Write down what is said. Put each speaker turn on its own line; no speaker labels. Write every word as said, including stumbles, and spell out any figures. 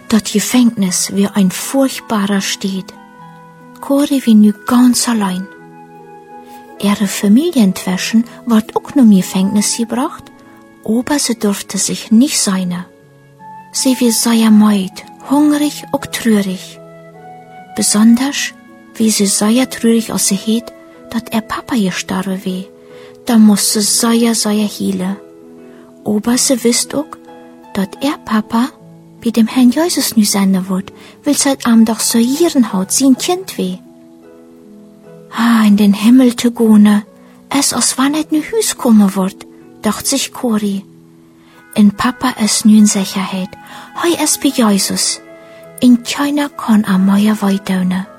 Dat Gefängnis wie ein furchtbarer steht. Cori wie nu ganz allein. Ihre Familientwäschen ward auch nur im Gefängnis gebracht, aber sie durfte sich nicht sein. Sie wie sehr meid, hungrig und traurig. Besonders, wie sie sehr traurig aus sie het, dat ihr Papa gestorben wär. Da musste sie sehr, sehr hielen. Aber sie wisst auch, dat ihr Papa bei dem Herrn Jesus nu sein wird, weil seit am doch so ihren Haut sein Kind weh. Ah, in den Himmel zu gehen, es als wann et nu Hüs kommen wird, dacht sich Cori. In Papa ist nu in Sicherheit, hei es bei Jesus. In keiner kann am Meier weitdaunen.